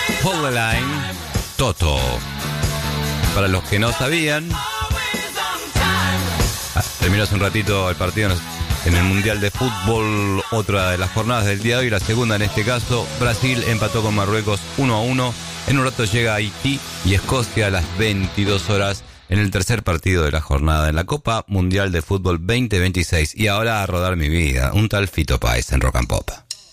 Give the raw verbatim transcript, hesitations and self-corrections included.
Hold the Line, Toto. Para los que no sabían, terminó hace un ratito el partido en el Mundial de Fútbol, otra de las jornadas del día de hoy, la segunda en este caso. Brasil empató con Marruecos uno a uno. En un rato llega Haití y Escocia a las veintidós horas en el tercer partido de la jornada en la Copa Mundial de Fútbol veinte veintiséis. Y ahora a rodar mi vida, un tal Fito Páez en Rock and Pop.